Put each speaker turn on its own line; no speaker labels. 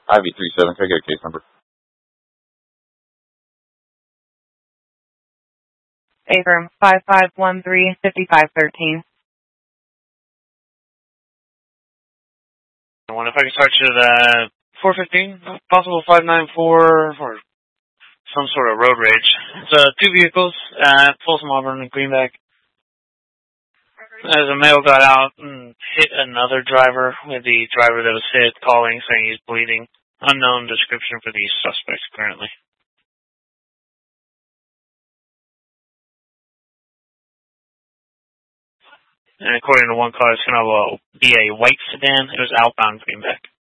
Ivy 37, can I get a case number?
A-firm 5513-5513.
I wonder if I can start you at 415, possible 594 for some sort of road rage. It's two vehicles at Folsom Auburn and Greenback. As a male got out and hit another driver, with the driver that was hit calling saying he's bleeding. Unknown description for these suspects currently. And according to one car, it's going to be a white sedan. It was outbound Greenback.